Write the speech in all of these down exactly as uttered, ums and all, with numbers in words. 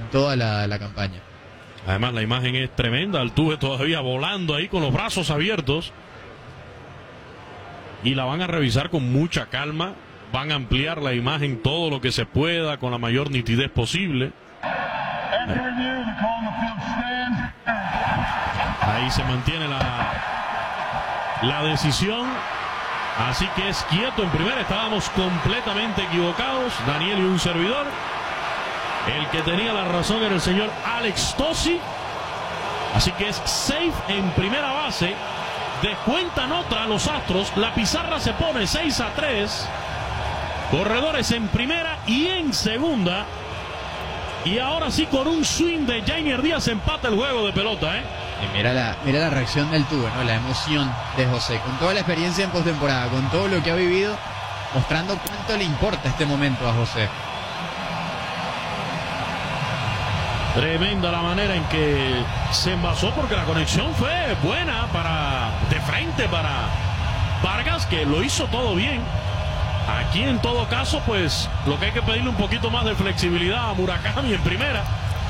toda la, la campaña. Además la imagen es tremenda, Altuve todavía volando ahí con los brazos abiertos. Y la van a revisar con mucha calma. Van a ampliar la imagen todo lo que se pueda con la mayor nitidez posible. Ahí se mantiene la, la decisión. Así que es quieto en primera. Estábamos completamente equivocados, Daniel y un servidor. El que tenía la razón era el señor Alex Tosi. Así que es safe en primera base. Descuentan otra los Astros. La pizarra se pone seis a tres. Corredores en primera y en segunda. Y ahora sí, con un swing de Yainer Díaz, empata el juego de pelota, ¿eh? Y mira la, mira la reacción del Tuve, ¿no? La emoción de José, con toda la experiencia en postemporada, con todo lo que ha vivido, mostrando cuánto le importa este momento a José. Tremenda la manera en que se envasó, porque la conexión fue buena para de frente para Vargas, que lo hizo todo bien. Aquí en todo caso, pues lo que hay que pedirle un poquito más de flexibilidad a Murakami en primera.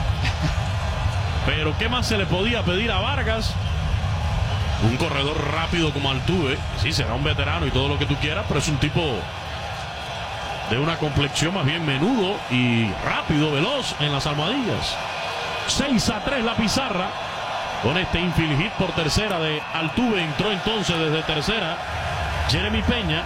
Pero ¿qué más se le podía pedir a Vargas? Un corredor rápido como Altuve. Sí, será un veterano y todo lo que tú quieras, pero es un tipo de una complexión más bien menudo y rápido, veloz en las almohadillas. seis a tres la pizarra. Con este infield hit por tercera de Altuve. Entró entonces desde tercera Jeremy Peña.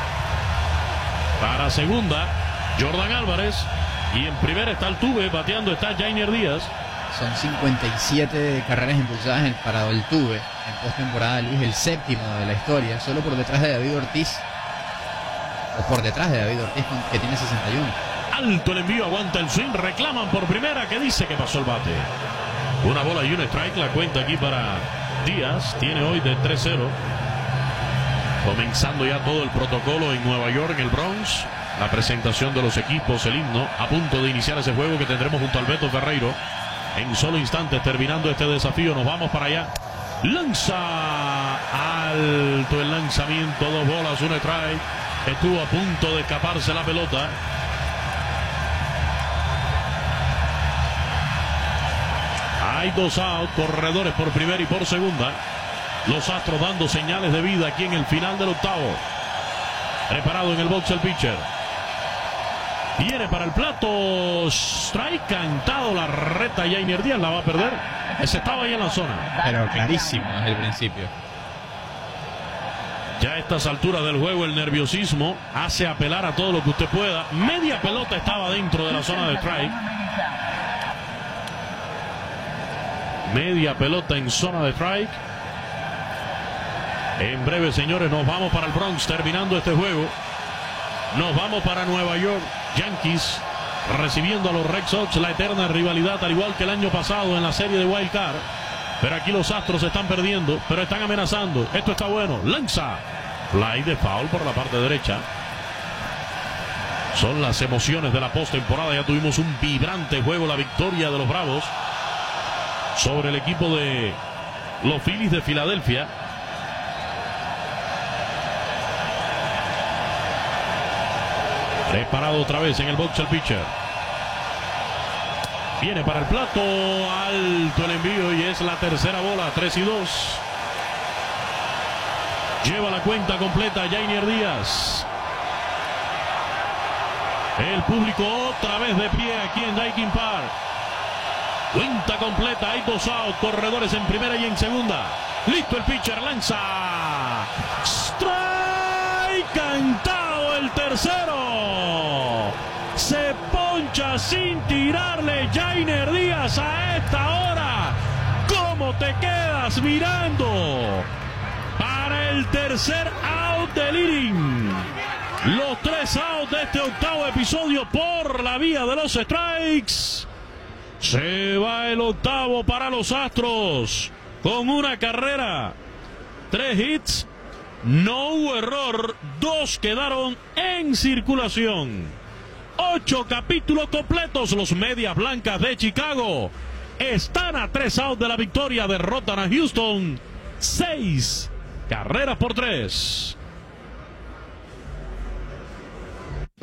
Para segunda, Jordan Álvarez. Y en primera está Altuve, bateando está Yainer Díaz. Son cincuenta y siete carreras impulsadas en, para Altuve en postemporada, Luis, el séptimo de la historia, solo por detrás de David Ortiz. O por detrás de David Ortiz, que tiene sesenta y uno. Alto el envío, aguanta el swing, reclaman por primera, que dice que pasó el bate. Una bola y un strike, la cuenta aquí para Díaz. Tiene hoy de tres cero. Comenzando ya todo el protocolo en Nueva York, en el Bronx. La presentación de los equipos, el himno, a punto de iniciar ese juego que tendremos junto al Beto Ferreiro. En solo instantes, terminando este desafío, nos vamos para allá. Lanza alto el lanzamiento, dos bolas, un strike. Estuvo a punto de escaparse la pelota. Hay dos out, corredores por primera y por segunda. Los Astros dando señales de vida aquí en el final del octavo. Preparado en el box el pitcher. Viene para el plato. Strike, cantado la reta. Yainer Díaz la va a perder. Ese estaba ahí en la zona. Pero clarísimo desde el principio. Ya a estas alturas del juego el nerviosismo hace apelar a todo lo que usted pueda. Media pelota estaba dentro de la zona de strike. Media pelota en zona de strike. En breve, señores, nos vamos para el Bronx terminando este juego. Nos vamos para Nueva York. Yankees recibiendo a los Red Sox, la eterna rivalidad, al igual que el año pasado en la serie de Wild Card. Pero aquí los Astros están perdiendo, pero están amenazando. Esto está bueno. Lanza. Fly de foul por la parte derecha. Son las emociones de la postemporada. Ya tuvimos un vibrante juego, la victoria de los Bravos sobre el equipo de los Phillies de Filadelfia. Preparado otra vez en el box el pitcher. Viene para el plato, alto el envío y es la tercera bola, tres y dos. Lleva la cuenta completa Yainer Díaz. El público otra vez de pie aquí en Daikin Park. Cuenta completa, hay dos out, corredores en primera y en segunda. Listo el pitcher, lanza. Strike, cantado el tercero. Se poncha sin tirarle Yainer Díaz a esta hora. ¿Cómo te quedas mirando? Para el tercer out del inning. Los tres outs de este octavo episodio por la vía de los strikes. Se va el octavo para los Astros con una carrera, tres hits, no hubo error, dos quedaron en circulación. Ocho capítulos completos, los Medias Blancas de Chicago están a tres outs de la victoria, derrotan a Houston, seis carreras por tres.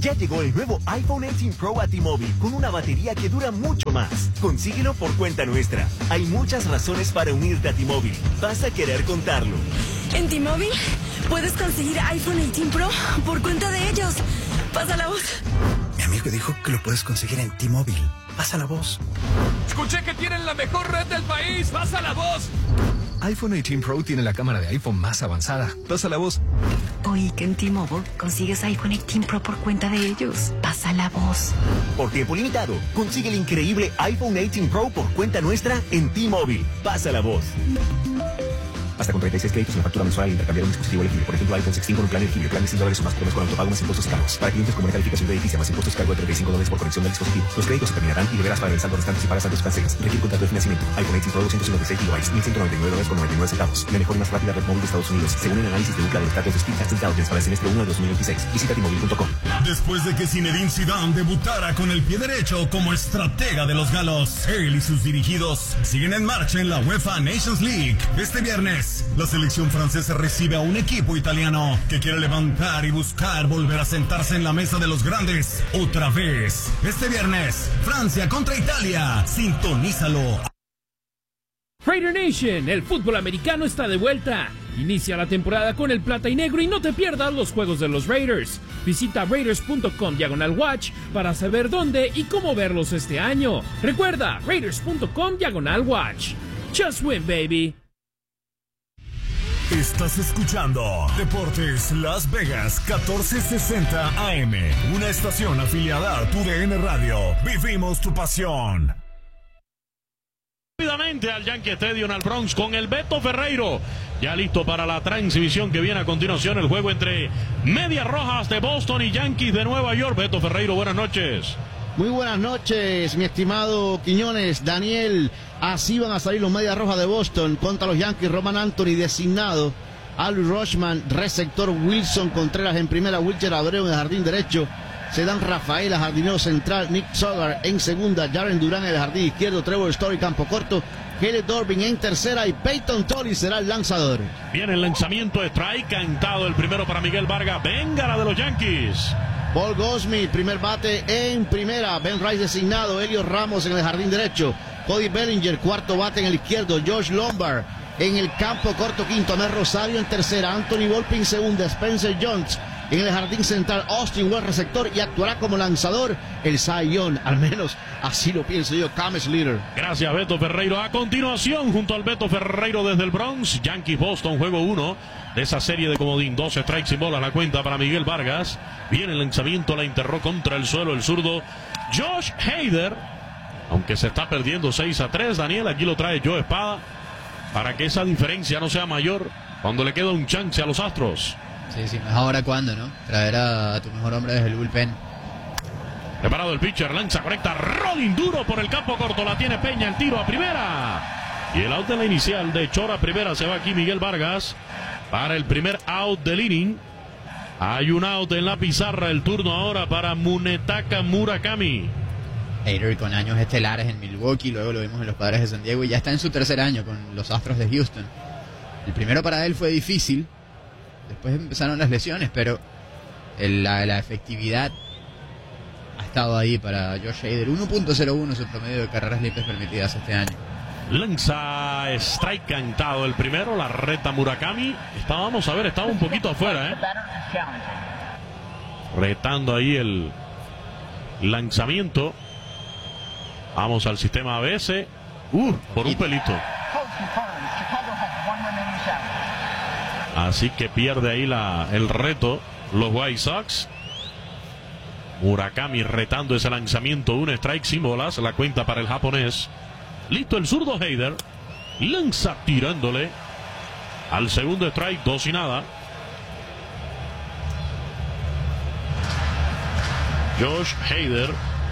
Ya llegó el nuevo iPhone dieciocho Pro a T-Mobile con una batería que dura mucho más. Consíguelo por cuenta nuestra. Hay muchas razones para unirte a T-Mobile. Vas a querer contarlo. En T-Mobile puedes conseguir iPhone dieciocho Pro por cuenta de ellos. Pasa la voz. Mi amigo dijo que lo puedes conseguir en T-Mobile. Pasa la voz. Escuché que tienen la mejor red del país. Pasa la voz. iPhone dieciocho Pro tiene la cámara de iPhone más avanzada. Pasa la voz. Oí que en T-Mobile consigues iPhone dieciocho Pro por cuenta de ellos. Pasa la voz. Por tiempo limitado, consigue el increíble iPhone dieciocho Pro por cuenta nuestra en T-Mobile. Pasa la voz. Hasta con treinta y seis créditos en la factura mensual al intercambiar un dispositivo elegible. Por ejemplo, iPhone sexteen con un plan elegible. Plan de cien dólares o más por mes con autopago más impuestos y cargos. Para clientes con una calificación crediticia más impuestos cargo de treinta y cinco dólares por conexión del dispositivo. Los créditos se terminarán y deberás pagar el saldo restante si pagas antes cancelas. Requiere contrato de financiamiento. iPhone dieciocho Pro doscientos cincuenta y seis gigabytes, mil ciento noventa y nueve dólares con noventa y nueve centavos. La mejor y más rápida red móvil de Estados Unidos, según el análisis de Ookla de los datos de Speedtest Intelligence para el semestre uno de dos mil veintiséis. Visita T-Mobile punto com. Después de que Zinedine Zidane debutara con el pie derecho como estratega de los galos, él y sus dirigidos siguen en marcha en la UEFA Nations League. Este viernes, la selección francesa recibe a un equipo italiano que quiere levantar y buscar volver a sentarse en la mesa de los grandes otra vez. Este viernes, Francia contra Italia. Sintonízalo. Raider Nation, el fútbol americano está de vuelta. Inicia la temporada con el plata y negro y no te pierdas los juegos de los Raiders. Visita raiders punto com diagonal watch para saber dónde y cómo verlos este año. Recuerda, raiders punto com diagonal watch. Just win, baby. Estás escuchando Deportes Las Vegas catorce sesenta A M, una estación afiliada a tu D N Radio. Vivimos tu pasión. Rápidamente al Yankee Stadium, al Bronx, con el Beto Ferreiro, ya listo para la transmisión que viene a continuación, el juego entre Medias Rojas de Boston y Yankees de Nueva York. Beto Ferreiro, buenas noches. Muy buenas noches, mi estimado Quiñones, Daniel. Así van a salir los Medias Rojas de Boston contra los Yankees. Roman Anthony designado, Albert Rushman, receptor, Wilson Contreras en primera, Wilcher Abreu en el jardín derecho, Sedan Rafaela, jardinero central, Nick Sogar en segunda, Jaren Durán en el jardín izquierdo, Trevor Story, campo corto, Caleb Dorbin en tercera y Peyton Tolly será el lanzador. Viene el lanzamiento, strike cantado, el primero para Miguel Vargas, venga la de los Yankees. Paul Goldschmidt, primer bate en primera, Ben Rice designado, Elio Ramos en el jardín derecho, Cody Bellinger, cuarto bate en el izquierdo, Josh Lombard en el campo corto quinto, Amel Rosario en tercera, Anthony Volpe en segunda, Spencer Jones en el jardín central, Austin Wells receptor y actuará como lanzador el Cy Young, al menos así lo pienso yo, Cames Leader. Gracias, Beto Ferreiro. A continuación, junto al Beto Ferreiro desde el Bronx, Yankees Boston, juego uno de esa serie de comodín, dos strikes sin bola, la cuenta para Miguel Vargas. Viene el lanzamiento, la enterró contra el suelo el zurdo Josh Hader, aunque se está perdiendo seis a tres. Daniel, aquí lo trae Joe Espada para que esa diferencia no sea mayor cuando le queda un chance a los Astros. Sí, sí, mejor ahora cuando, ¿no? Traer a, a tu mejor hombre desde el bullpen. Preparado el pitcher, lanza correcta, rolling duro por el campo corto, la tiene Peña, el tiro a primera. Y el out de la inicial de Chora primera, se va aquí Miguel Vargas para el primer out del inning. Hay un out en la pizarra, el turno ahora para Munetaka Murakami. Hader con años estelares en Milwaukee, luego lo vimos en los Padres de San Diego y ya está en su tercer año con los Astros de Houston. El primero para él fue difícil, después empezaron las lesiones, pero el, la, la efectividad ha estado ahí para Josh Hader. uno punto cero uno su promedio de carreras limpias permitidas este año. Lanza strike cantado el primero, la reta Murakami. Estábamos a ver, estaba un poquito afuera, ¿eh? Retando ahí el lanzamiento. Vamos al sistema A B S. Uh, por un pelito. Así que pierde ahí la, el reto los White Sox. Murakami retando ese lanzamiento, un strike sin bolas, la cuenta para el japonés. Listo el zurdo Hader, lanza tirándole al segundo strike, dos y nada. Josh Hader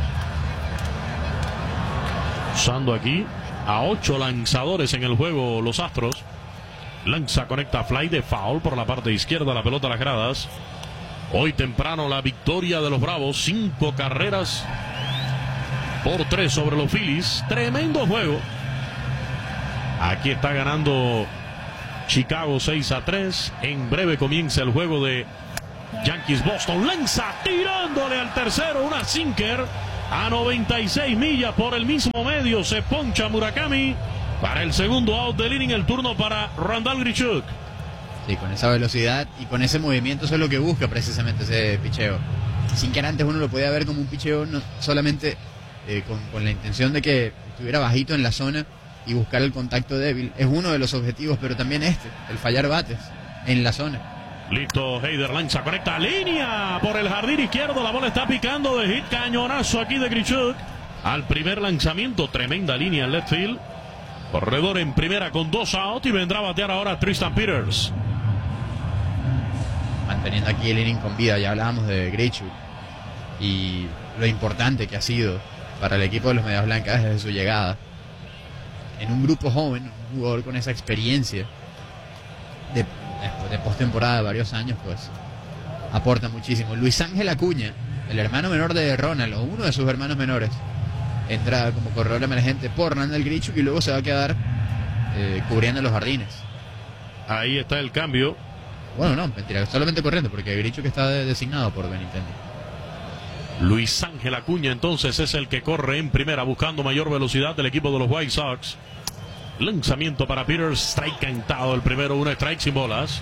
usando aquí a ocho lanzadores en el juego los Astros. Lanza, conecta, fly de foul por la parte izquierda, la pelota a las gradas. Hoy temprano la victoria de los Bravos, cinco carreras por tres sobre los Phillies. Tremendo juego. Aquí está ganando Chicago seis a tres. En breve comienza el juego de Yankees Boston lanza tirándole al tercero, una sinker a noventa y seis millas por el mismo medio. Se poncha Murakami para el segundo out del inning. El turno para Randall Grichuk. Sí, con esa velocidad y con ese movimiento, eso es lo que busca precisamente ese picheo. Sin que antes uno lo podía ver como un picheo no solamente eh, con, con la intención de que estuviera bajito en la zona y buscar el contacto débil. Es uno de los objetivos, pero también este, el fallar bates en la zona. Listo, Heider lanza, conecta línea por el jardín izquierdo. La bola está picando de hit, cañonazo aquí de Grichuk. Al primer lanzamiento, tremenda línea en left field. Corredor en primera con dos out y vendrá a batear ahora Tristan Peters. Manteniendo aquí el inning con vida, ya hablábamos de Grichuk y lo importante que ha sido para el equipo de los Medias Blancas desde su llegada. En un grupo joven, un jugador con esa experiencia de, de postemporada de varios años, pues aporta muchísimo. Luis Ángel Acuña, el hermano menor de Ronald, o uno de sus hermanos menores, entra como corredor emergente por Randall Grichuk y luego se va a quedar eh, cubriendo los jardines. Ahí está el cambio. Bueno, no, mentira, solamente corriendo, porque Grichuk está de, designado por Benintendi. Luis Ángel Acuña entonces es el que corre en primera buscando mayor velocidad del equipo de los White Sox. Lanzamiento para Peters, strike cantado el primero, una strike sin bolas.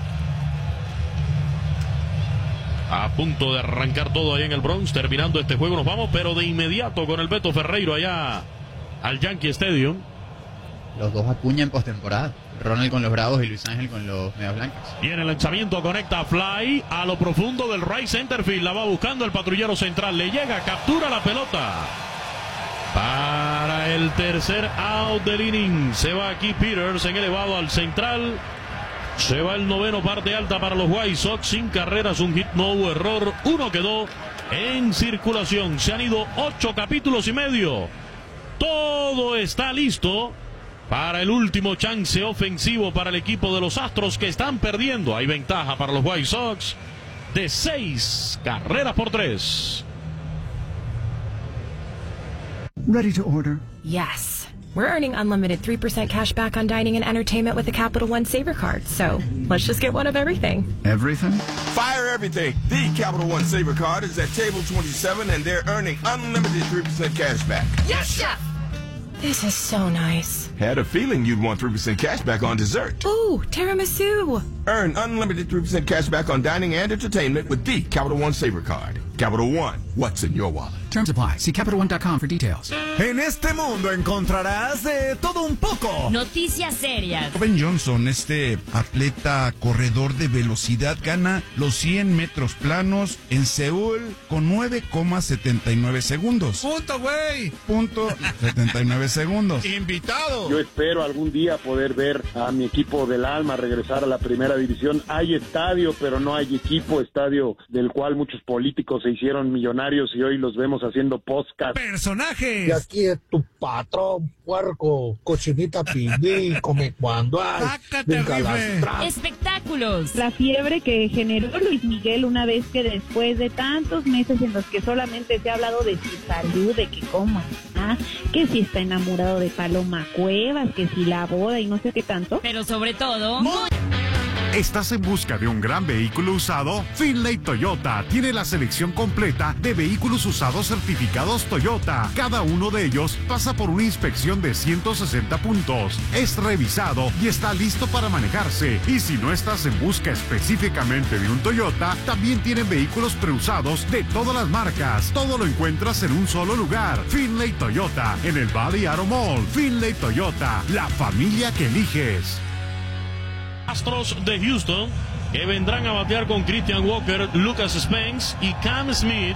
A punto de arrancar todo ahí en el Bronx, terminando este juego nos vamos, pero de inmediato con el Beto Ferreiro allá al Yankee Stadium. Los dos Acuña en postemporada, Ronald con los Bravos y Luis Ángel con los Medias Blancas. Viene el lanzamiento, conecta fly a lo profundo del right center field, la va buscando el patrullero central, le llega, captura la pelota. Para el tercer out del inning, se va aquí Peters en elevado al central. Se va el noveno, parte alta para los White Sox, sin carreras, un hit, no hubo error, uno quedó en circulación. Se han ido ocho capítulos y medio. Todo está listo para el último chance ofensivo para el equipo de los Astros, que están perdiendo. Hay ventaja para los White Sox de seis carreras por tres. Ready to order? Yes. We're earning unlimited three percent cash back on dining and entertainment with the Capital One Saver Card. So let's just get one of everything. Everything? Fire everything. The Capital One Saver Card is at table twenty-seven and they're earning unlimited three percent cash back. Yes, Chef! This is so nice. Had a feeling you'd want three percent cash back on dessert. Ooh, tiramisu. Earn unlimited three percent cash back on dining and entertainment with the Capital One Saver Card. Capital One, what's in your wallet? Terms apply. See Capital One dot com for details. En este mundo encontrarás de todo un poco. Noticias serias. Ben Johnson, este atleta corredor de velocidad, gana los cien metros planos en Seúl con nueve coma setenta y nueve segundos. Punto, güey. Punto setenta y nueve segundos. Invitado. Yo espero algún día poder ver a mi equipo del alma regresar a la primera división. Hay estadio, pero no hay equipo. Estadio del cual muchos políticos se hicieron millonarios y hoy los vemos haciendo podcast. Personajes. Y aquí es tu patrón, puerco, cochinita pibí, come cuando hay. Espectáculos. La fiebre que generó Luis Miguel una vez que después de tantos meses en los que solamente se ha hablado de su salud, de que cómo está, que si está enamorado de Paloma Cuevas, que si la boda y no sé qué tanto. Pero sobre todo... Muy... ¿Estás en busca de un gran vehículo usado? Finlay Toyota tiene la selección completa de vehículos usados certificados Toyota. Cada uno de ellos pasa por una inspección de ciento sesenta puntos. Es revisado y está listo para manejarse. Y si no estás en busca específicamente de un Toyota, también tienen vehículos preusados de todas las marcas. Todo lo encuentras en un solo lugar. Finlay Toyota, en el Valley Auto Mall. Finlay Toyota, la familia que eliges. Astros de Houston, que vendrán a batear con Christian Walker, Lucas Spence y Cam Smith.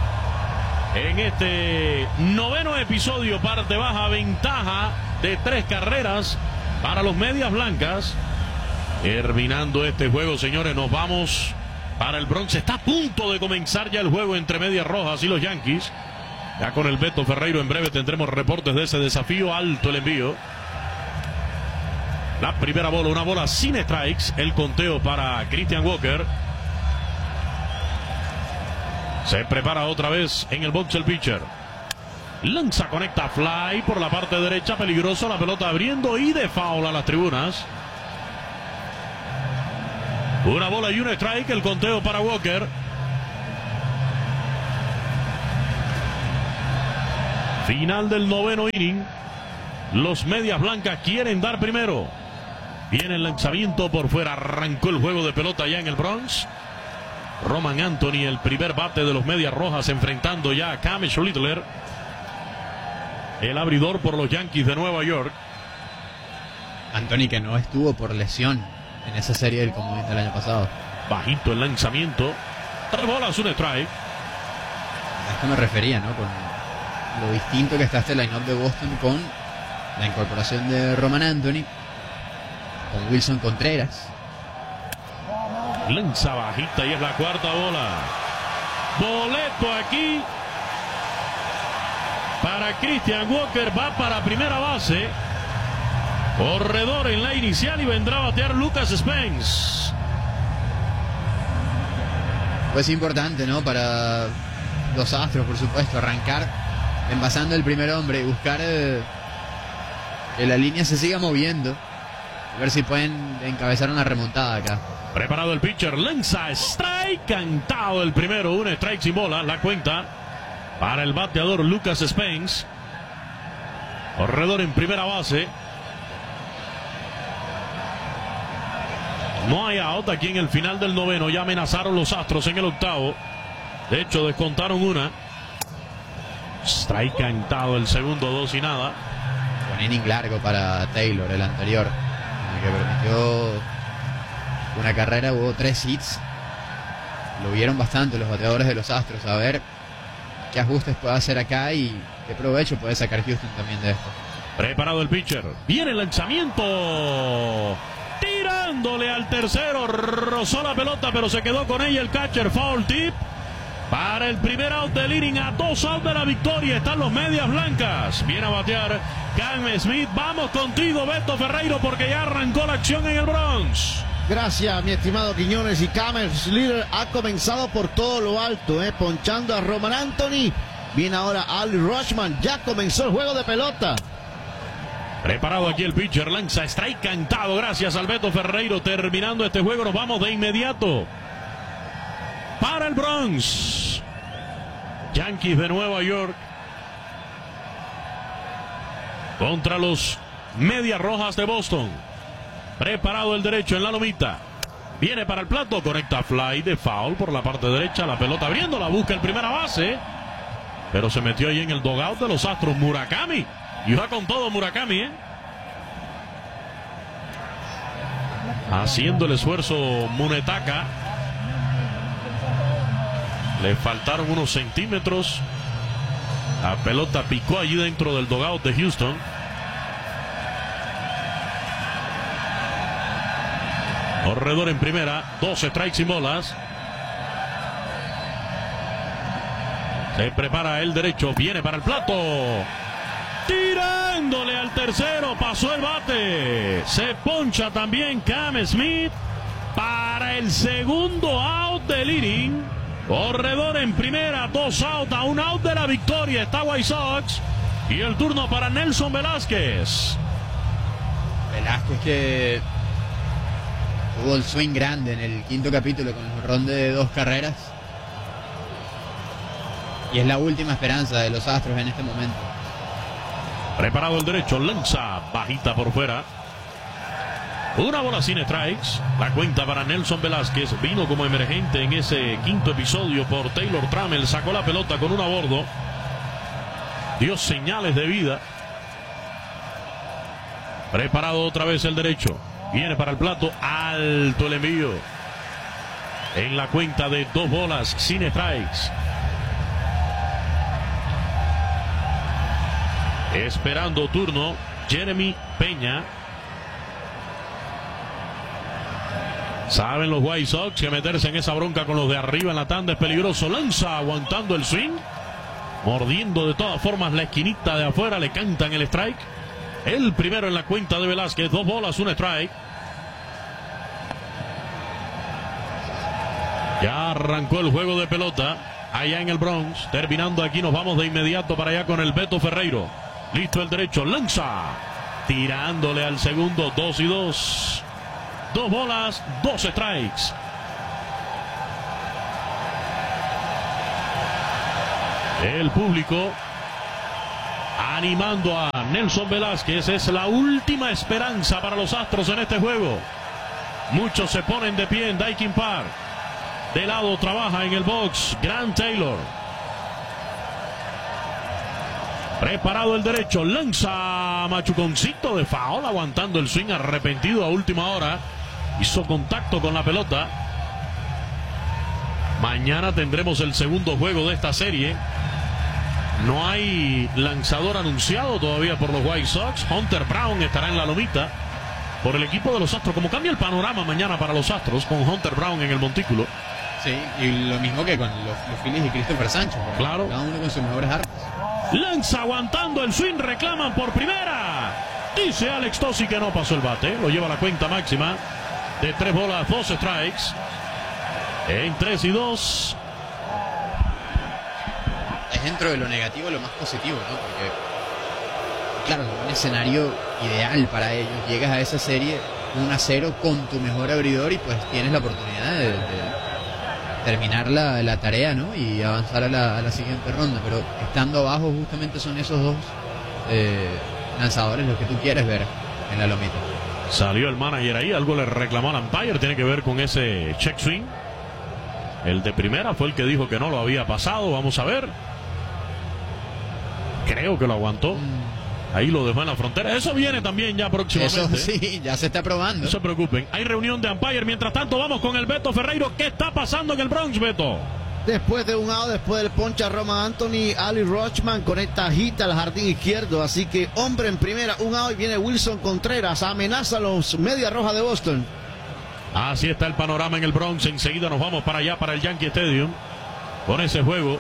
En este noveno episodio, parte baja, ventaja de tres carreras para los Medias Blancas. Terminando este juego, señores, nos vamos para el Bronx. Está a punto de comenzar ya el juego entre Medias Rojas y los Yankees. Ya con el Beto Ferreiro en breve tendremos reportes de ese desafío. Alto el envío. La primera bola, una bola sin strikes. El conteo para Christian Walker. Se prepara otra vez en el box el pitcher. Lanza, conecta, fly por la parte derecha. Peligroso, la pelota abriendo y de foul a las tribunas. Una bola y un strike, el conteo para Walker. Final del noveno inning. Los medias blancas quieren dar primero. Viene el lanzamiento por fuera. Arrancó el juego de pelota ya en el Bronx. Roman Anthony, el primer bate de los medias rojas, enfrentando ya a Cam Schlittler, el abridor por los Yankees de Nueva York. Anthony, que no estuvo por lesión en esa serie del comodín del año pasado. Bajito el lanzamiento. Tres bolas, un strike. A esto me refería, ¿no? Con lo distinto que está este line-up de Boston con la incorporación de Roman Anthony, con Wilson Contreras. Lanza bajita y es la cuarta bola. Boleto aquí para Christian Walker. Va para primera base. Corredor en la inicial y vendrá a batear Lucas Spence. Pues importante, ¿no? Para los Astros, por supuesto, arrancar envasando el primer hombre y buscar eh, que la línea se siga moviendo. A ver si pueden encabezar una remontada acá. Preparado el pitcher, lanza strike, cantado el primero, un strike sin bola, la cuenta para el bateador Lucas Spence. Corredor en primera base. No hay out aquí en el final del noveno, ya amenazaron los Astros en el octavo. De hecho, descontaron una. Strike cantado el segundo, dos y nada. Un inning largo para Taylor, el anterior, el que permitió una carrera, hubo tres hits. Lo vieron bastante los bateadores de los Astros, a ver qué ajustes puede hacer acá y qué provecho puede sacar Houston también de esto. Preparado el pitcher, viene el lanzamiento, tirándole al tercero, rozó la pelota pero se quedó con ella el catcher. Foul tip para el primer out del inning. A dos outs de la victoria están los medias blancas. Viene a batear Cam Smith. Vamos contigo, Beto Ferreiro, porque ya arrancó la acción en el Bronx. Gracias, mi estimado Quiñones. Y Cam Schlittler ha comenzado por todo lo alto, eh, ponchando a Roman Anthony. Viene ahora Al Rushman. Ya comenzó el juego de pelota. Preparado aquí el pitcher, lanza strike cantado. Gracias al Beto Ferreiro. Terminando este juego, nos vamos de inmediato para el Bronx. Yankees de Nueva York contra los Medias Rojas de Boston. Preparado el derecho en la lomita. Viene para el plato, conecta fly de foul por la parte derecha. La pelota abriendo, la busca el primera base. Pero se metió ahí en el dugout de los Astros Murakami. Y va con todo Murakami, ¿eh? Haciendo el esfuerzo Munetaka. Le faltaron unos centímetros. La pelota picó allí dentro del dugout de Houston. Corredor en primera, dos strikes y bolas. Se prepara el derecho, viene para el plato. Tirándole al tercero, pasó el bate. Se poncha también Cam Smith para el segundo out del inning. Corredor en primera, dos out, a un out de la victoria está White Sox. Y el turno para Nelson Velázquez. Velázquez que tuvo el swing grande en el quinto capítulo con el jonrón de dos carreras. Y es la última esperanza de los Astros en este momento. Preparado el derecho, lanza bajita por fuera. Una bola sin strikes. La cuenta para Nelson Velázquez. Vino como emergente en ese quinto episodio por Taylor Trammell. Sacó la pelota con un a bordo. Dio señales de vida. Preparado otra vez el derecho. Viene para el plato. Alto el envío. En la cuenta de dos bolas sin strikes. Esperando turno Jeremy Peña. Saben los White Sox que meterse en esa bronca con los de arriba en la tanda es peligroso. Lanza aguantando el swing. Mordiendo de todas formas la esquinita de afuera. Le cantan el strike. El primero en la cuenta de Velázquez. Dos bolas, un strike. Ya arrancó el juego de pelota allá en el Bronx. Terminando aquí nos vamos de inmediato para allá con el Beto Ferreiro. Listo el derecho, lanza. Tirándole al segundo, dos y dos. Dos bolas, dos strikes. El público animando a Nelson Velázquez. Es la última esperanza para los Astros en este juego. Muchos se ponen de pie en Daikin Park. De lado trabaja en el box Grant Taylor. Preparado el derecho, lanza machuconcito de foul, aguantando el swing, arrepentido a última hora. Hizo contacto con la pelota. Mañana tendremos el segundo juego de esta serie. No hay lanzador anunciado todavía por los White Sox. Hunter Brown estará en la lomita por el equipo de los Astros. Como cambia el panorama mañana para los Astros con Hunter Brown en el montículo. Sí, y lo mismo que con los, los Phillies y Christopher Sánchez. Claro. Cada uno con sus mejores armas. Lanza aguantando el swing, reclaman por primera. Dice Alex Tosi que no pasó el bate. Lo lleva a la cuenta máxima de tres bolas, dos strikes. En tres y dos. Es dentro de lo negativo lo más positivo, ¿no? Porque, claro, es un escenario ideal para ellos. Llegas a esa serie uno a cero con tu mejor abridor y pues tienes la oportunidad de, de terminar la, la tarea, ¿no? Y avanzar a la, a la siguiente ronda. Pero estando abajo justamente son esos dos eh, lanzadores los que tú quieres ver en la lomita. Salió el manager ahí, algo le reclamó al umpire, tiene que ver con ese check swing. El de primera fue el que dijo que no lo había pasado, vamos a ver. Creo que lo aguantó. Ahí lo dejó en la frontera. Eso viene también ya próximamente. Eso sí, ya se está probando. No se preocupen. Hay reunión de umpire. Mientras tanto, vamos con el Beto Ferreiro. ¿Qué está pasando en el Bronx, Beto? Después de un out, después del poncha Roman Anthony, Ali Rochman conecta agita al jardín izquierdo. Así que hombre en primera, un out y viene Wilson Contreras. Amenaza a los Media Roja de Boston. Así está el panorama en el Bronx. Enseguida nos vamos para allá, para el Yankee Stadium, con ese juego.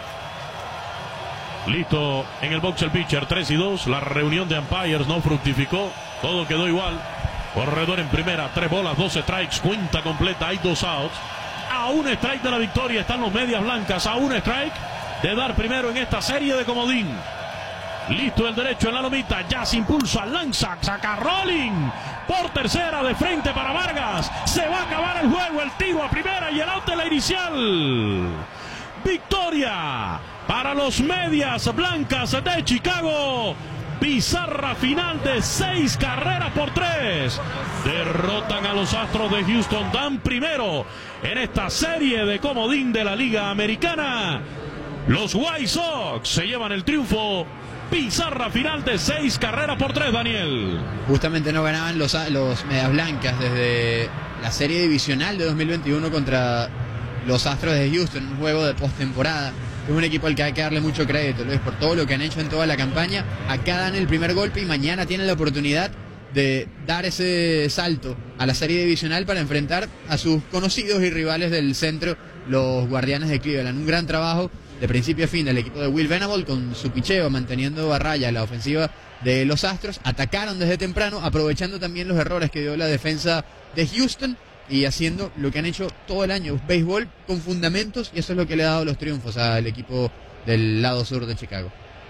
Listo en el box el pitcher, tres y dos. La reunión de umpires no fructificó. Todo quedó igual. Corredor en primera, tres bolas, dos strikes. Cuenta completa, hay dos outs. A un strike de la victoria están los Medias Blancas. A un strike de dar primero en esta serie de comodín. Listo el derecho en la lomita. Ya se impulsa, lanza, saca rolling. Por tercera, de frente para Vargas. Se va a acabar el juego. El tiro a primera y el out de la inicial. Victoria para los Medias Blancas de Chicago. Pizarra final de seis carreras por tres. Derrotan a los Astros de Houston. Dan primero en esta serie de comodín de la Liga Americana. Los White Sox se llevan el triunfo. Pizarra final de seis carreras por tres, Daniel. Justamente no ganaban los, los Medias Blancas desde la serie divisional de dos mil veintiuno contra los Astros de Houston, un juego de postemporada. Es un equipo al que hay que darle mucho crédito, Luis, por todo lo que han hecho en toda la campaña. Acá dan el primer golpe y mañana tienen la oportunidad de dar ese salto a la serie divisional para enfrentar a sus conocidos y rivales del centro, los Guardianes de Cleveland. Un gran trabajo de principio a fin del equipo de Will Venable con su picheo, manteniendo a raya la ofensiva de los Astros. Atacaron desde temprano, aprovechando también los errores que dio la defensa de Houston y haciendo lo que han hecho todo el año, béisbol con fundamentos, y eso es lo que le ha dado los triunfos al equipo del lado sur de Chicago.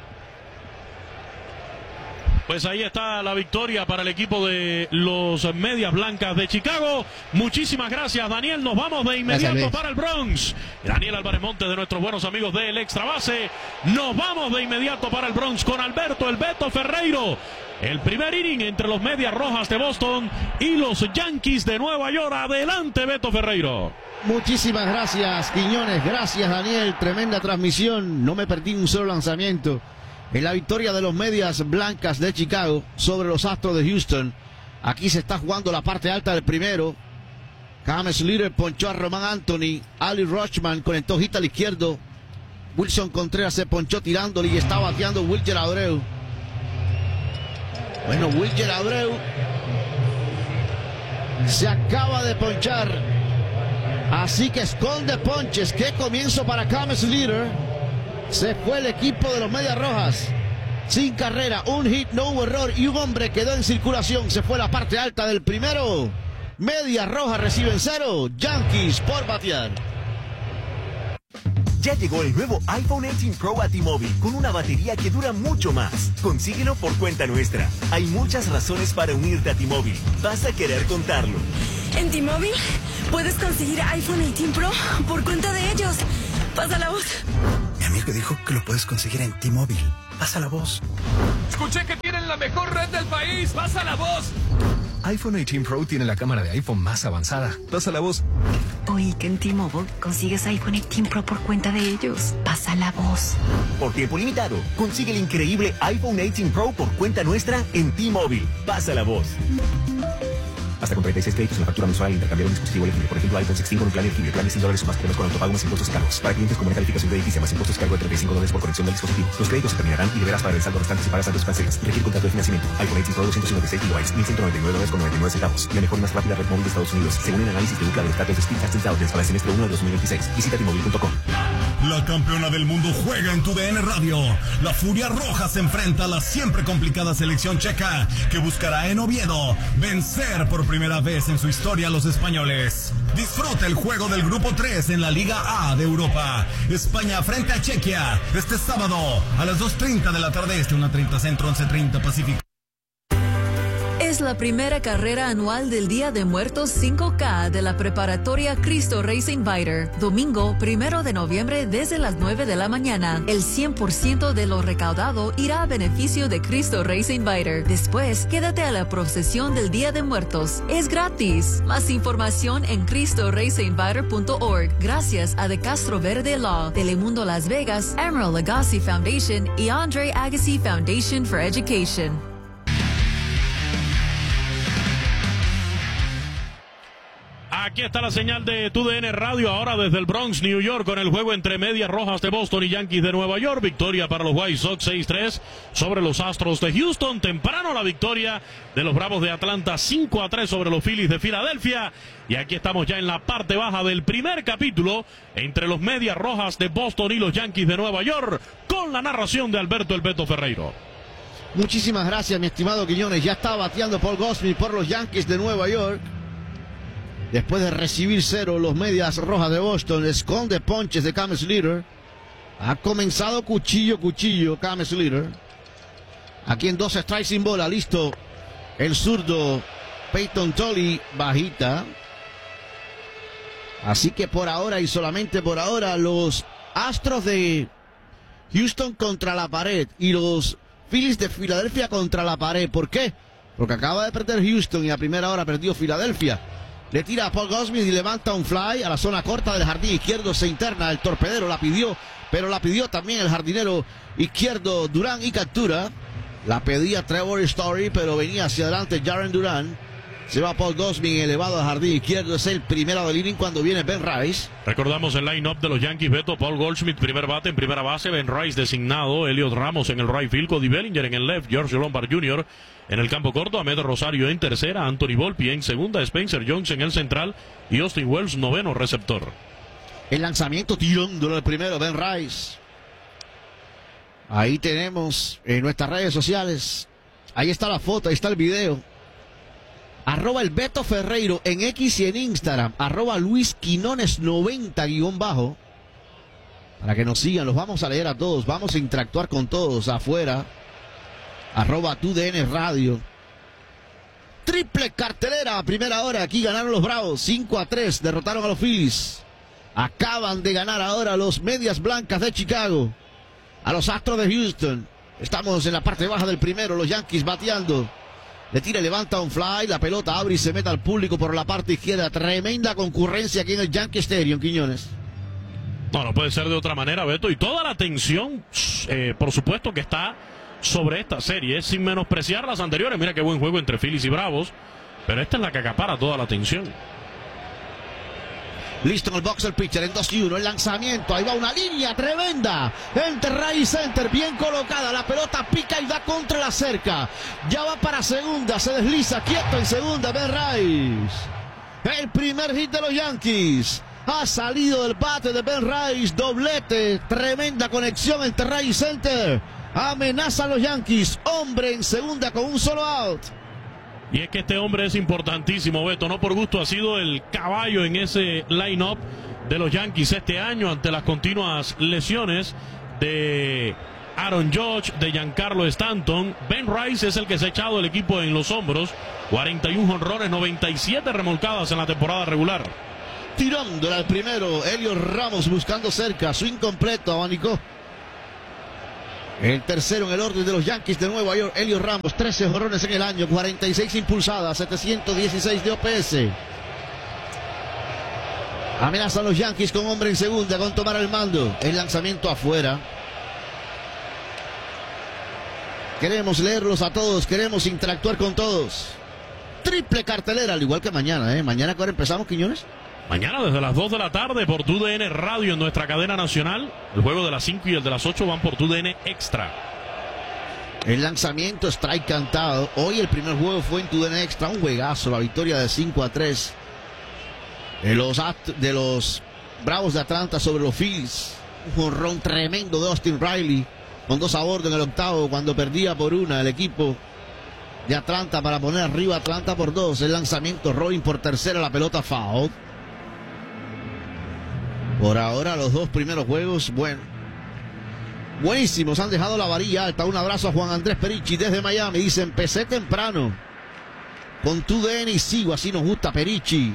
Pues ahí está la victoria para el equipo de los Medias Blancas de Chicago. Muchísimas gracias, Daniel. Nos vamos de inmediato gracias, para el Bronx. Daniel Álvarez Montes, de nuestros buenos amigos del Extra Base. Nos vamos de inmediato para el Bronx con Alberto el Beto Ferreiro. El primer inning entre los Medias Rojas de Boston y los Yankees de Nueva York. Adelante, Beto Ferreiro. Muchísimas gracias, Quiñones. Gracias, Daniel. Tremenda transmisión. No me perdí un solo lanzamiento. En la victoria de los Medias Blancas de Chicago sobre los Astros de Houston. Aquí se está jugando la parte alta del primero. James Leader ponchó a Roman Anthony. Ali Rochman conectó hit al izquierdo. Wilson Contreras se ponchó tirándole y está bateando Wilker Abreu. Bueno, Wilker Abreu se acaba de ponchar. Así que esconde ponches. Qué comienzo para James Leader. Se fue el equipo de los Medias Rojas sin carrera, un hit, no hubo error y un hombre quedó en circulación. Se fue la parte alta del primero. Medias Rojas reciben cero, Yankees por batear. Ya llegó el nuevo iPhone dieciocho Pro a T-Mobile con una batería que dura mucho más. Consíguelo por cuenta nuestra. Hay muchas razones para unirte a T-Mobile. Vas a querer contarlo. En T-Mobile puedes conseguir iPhone dieciocho Pro por cuenta de ellos. Pasa la voz. Mi amigo dijo que lo puedes conseguir en T-Mobile. Pasa la voz. Escuché que tienen la mejor red del país. Pasa la voz. iPhone dieciocho Pro tiene la cámara de iPhone más avanzada. Pasa la voz. Oí que en T-Mobile consigues iPhone dieciocho Pro por cuenta de ellos. Pasa la voz. Por tiempo limitado, consigue el increíble iPhone dieciocho Pro por cuenta nuestra en T-Mobile. Pasa la voz. Hasta con treinta y seis créditos en la factura mensual al intercambiar un dispositivo elegible. Por ejemplo, iPhone dieciséis con un plan elegible. Plan de cien dólares o más por con autopago más impuestos y cargos. Para clientes con buena calificación de edificio más impuestos y cargo de treinta y cinco dólares por conexión del dispositivo. Los créditos se terminarán y deberás pagar el saldo restante si pagas antes cancelas. Requiere contrato de financiamiento. iPhone dieciocho Pro doscientos cincuenta y seis gigabytes, mil ciento noventa y nueve dólares con noventa y nueve centavos. La mejor y más rápida red móvil de Estados Unidos, según el análisis de Ookla de los datos de Speed Test Intelligence para el semestre uno de dos mil veintiséis. Visita T Mobile punto com. La campeona del mundo juega en tu D N Radio. La Furia Roja se enfrenta a la siempre complicada selección checa, que buscará en Oviedo vencer por primera vez en su historia a los españoles. Disfruta el juego del grupo tres en la Liga A de Europa. España frente a Chequia este sábado a las dos treinta de la tarde este, una treinta centro, once treinta pacífico. Es la primera carrera anual del Día de Muertos cinco K de la preparatoria Cristo Racing Fighter. Domingo, primero de noviembre, desde las nueve de la mañana. El cien por ciento de lo recaudado irá a beneficio de Cristo Racing Fighter. Después, quédate a la procesión del Día de Muertos. Es gratis. Más información en cristo racing fighter punto org. Gracias a De Castro Verde Law, Telemundo Las Vegas, Emerald Agassi Foundation y Andre Agassi Foundation for Education. Aquí está la señal de Tu D N Radio, ahora desde el Bronx, New York, con el juego entre Medias Rojas de Boston y Yankees de Nueva York. Victoria para los White Sox seis tres sobre los Astros de Houston. Temprano la victoria de los Bravos de Atlanta cinco a tres sobre los Phillies de Filadelfia. Y aquí estamos ya en la parte baja del primer capítulo entre los Medias Rojas de Boston y los Yankees de Nueva York, con la narración de Alberto El Beto Ferreiro. Muchísimas gracias, mi estimado Quiñones. Ya está bateando Paul Goldschmidt por los Yankees de Nueva York. Después de recibir cero, los Medias Rojas de Boston esconde ponches de Cam Slater. Ha comenzado cuchillo, cuchillo, Cam Slater. Aquí en dos strikes sin bola, listo el zurdo Peyton Tolly, bajita. Así que por ahora y solamente por ahora, los Astros de Houston contra la pared y los Phillies de Filadelfia contra la pared. ¿Por qué? Porque acaba de perder Houston y a primera hora perdió Filadelfia. Le tira a Paul Goldschmidt y levanta un fly a la zona corta del jardín izquierdo. Se interna, el torpedero la pidió, pero la pidió también el jardinero izquierdo Durán y captura. La pedía Trevor Story, pero venía hacia adelante Jaren Durán. Se va Paul Goldschmidt elevado al jardín izquierdo. Es el primero del inning cuando viene Ben Rice. Recordamos el line-up de los Yankees, Beto. Paul Goldschmidt, primer bate en primera base. Ben Rice designado. Elliot Ramos en el right field. Cody Bellinger en el left. George Lombard junior en el campo corto. Ahmed Rosario en tercera. Anthony Volpi en segunda. Spencer Jones en el central. Y Austin Wells, noveno receptor. El lanzamiento tirándolo el primero, Ben Rice. Ahí tenemos en nuestras redes sociales. Ahí está la foto, ahí está el video. Arroba el Beto Ferreiro en X y en Instagram. Arroba Luis Quinones noventa guión bajo. Para que nos sigan, los vamos a leer a todos. Vamos a interactuar con todos afuera. Arroba Tu D N Radio. Triple cartelera, primera hora. Aquí ganaron los Bravos. cinco a tres. Derrotaron a los Phillies. Acaban de ganar ahora los Medias Blancas de Chicago a los Astros de Houston. Estamos en la parte baja del primero. Los Yankees bateando. Le tira y levanta un fly. La pelota abre y se mete al público por la parte izquierda. Tremenda concurrencia aquí en el Yankee Stadium, Quiñones. No, no puede ser de otra manera, Beto. Y toda la atención, eh, por supuesto, que está sobre esta serie, sin menospreciar las anteriores. Mira qué buen juego entre Phillies y Bravos. Pero esta es la que acapara toda la atención. Listo en el box el pitcher en dos y uno. El lanzamiento. Ahí va una línea tremenda. Entre right center. Bien colocada. La pelota pica y da contra la cerca. Ya va para segunda. Se desliza quieto en segunda. Ben Rice. El primer hit de los Yankees. Ha salido del bate de Ben Rice. Doblete. Tremenda conexión entre right center. Amenaza a los Yankees. Hombre en segunda con un solo out. Y es que este hombre es importantísimo, Beto. No por gusto ha sido el caballo en ese line-up de los Yankees este año ante las continuas lesiones de Aaron Judge, de Giancarlo Stanton. Ben Rice es el que se ha echado el equipo en los hombros. cuarenta y uno jonrones, noventa y siete remolcadas en la temporada regular. Tirándola al primero, Helios Ramos buscando cerca, su incompleto, abanicó. El tercero en el orden de los Yankees de Nueva York, Helios Ramos, trece jonrones en el año, cuarenta y seis impulsadas, setecientos dieciséis de O P S. Amenazan los Yankees con hombre en segunda, con tomar el mando. El lanzamiento afuera. Queremos leerlos a todos, queremos interactuar con todos. Triple cartelera, al igual que mañana, ¿eh? Mañana, ¿cuándo empezamos, Quiñones? Mañana desde las dos de la tarde por T U D N Radio en nuestra cadena nacional. El juego de las cinco y el de las ocho van por T U D N Extra. El lanzamiento, strike cantado. Hoy el primer juego fue en T U D N Extra, un juegazo, la victoria de cinco a tres de los, de los Bravos de Atlanta sobre los Phillies. Un jonrón tremendo de Austin Riley, con dos a bordo en el octavo, cuando perdía por una el equipo de Atlanta para poner arriba a Atlanta por dos. El lanzamiento, Robin por tercera, la pelota foul. Por ahora los dos primeros juegos, bueno, buenísimos, han dejado la varilla alta. Un abrazo a Juan Andrés Perichi desde Miami. Dice, empecé temprano con T U D N y sigo, así nos gusta Perichi.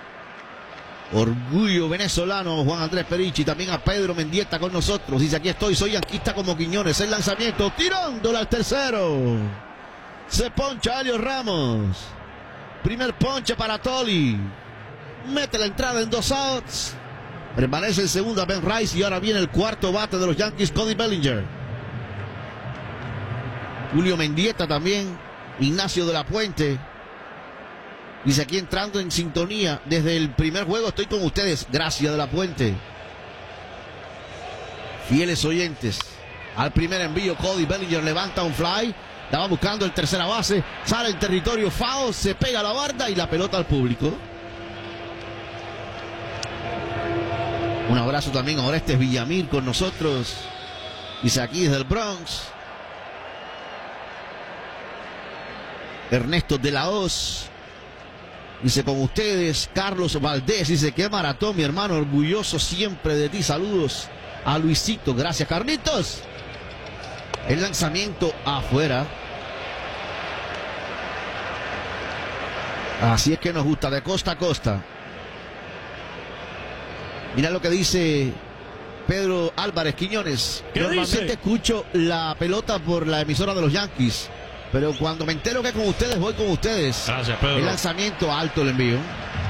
Orgullo venezolano, Juan Andrés Perichi. También a Pedro Mendieta con nosotros. Dice, aquí estoy, soy yanquista como Quiñones. El lanzamiento, tirándola al tercero. Se poncha Helios Ramos. Primer ponche para Tolly. Mete la entrada en dos outs. Permanece en segunda Ben Rice y ahora viene el cuarto bate de los Yankees, Cody Bellinger. Julio Mendieta también. Ignacio de la Puente. Dice, aquí entrando en sintonía desde el primer juego, estoy con ustedes. Gracias, de la Puente. Fieles oyentes. Al primer envío, Cody Bellinger levanta un fly. Estaba buscando el tercera base. Sale en territorio foul, se pega a la barda y la pelota al público. Un abrazo también a Orestes Villamil con nosotros. Dice, aquí desde el Bronx. Ernesto de la Hoz. Dice, con ustedes, Carlos Valdés. Dice, qué maratón, mi hermano, orgulloso siempre de ti. Saludos a Luisito. Gracias, Carlitos. El lanzamiento afuera. Así es que nos gusta, de costa a costa. Mira lo que dice Pedro Álvarez Quiñones. Normalmente dice? Escucho la pelota por la emisora de los Yankees, pero cuando me entero que con ustedes, voy con ustedes. Gracias, Pedro. El lanzamiento alto, el envío.